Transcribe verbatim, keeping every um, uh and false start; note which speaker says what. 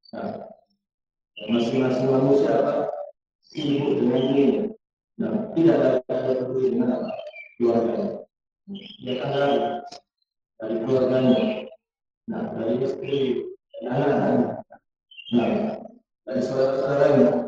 Speaker 1: Nah, masing-masing manusia apa sibuk dengan dirinya. Nah, tidak ada peduli dengan apa keluarganya. Dia kan lari dari keluarganya. Nah, dari istri, dari anak-anak. Nah, dari saudara-saudaranya.